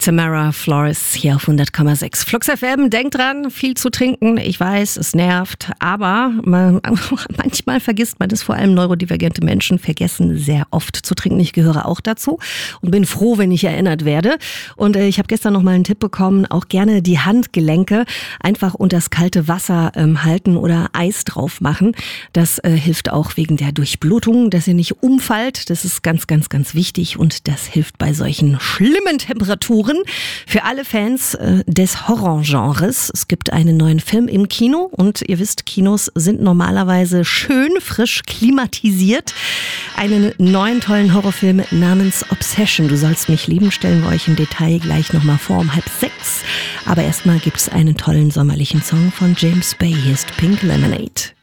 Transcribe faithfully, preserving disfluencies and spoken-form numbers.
Tamara Flores hier auf hundert Komma sechs. Flux F M, denkt dran, viel zu trinken. Ich weiß, es nervt, aber man, manchmal vergisst man das. Vor allem neurodivergente Menschen vergessen sehr oft zu trinken. Ich gehöre auch dazu und bin froh, wenn ich erinnert werde. Und äh, ich habe gestern noch mal einen Tipp bekommen, auch gerne die Handgelenke einfach unter das kalte Wasser ähm, halten oder Eis drauf machen. Das äh, hilft auch wegen der Durchblutung, dass ihr nicht umfallt. Das ist ganz, ganz, ganz wichtig und das hilft bei solchen schlimmen Temperaturen. Für alle Fans äh, des Horrorgenres. Es gibt einen neuen Film im Kino und ihr wisst, Kinos sind normalerweise schön frisch klimatisiert. Einen neuen tollen Horrorfilm namens Obsession. Du sollst mich lieben, stellen wir euch im Detail gleich nochmal vor um halb sechs. Aber erstmal gibt es einen tollen sommerlichen Song von James Bay. Hier ist Pink Lemonade.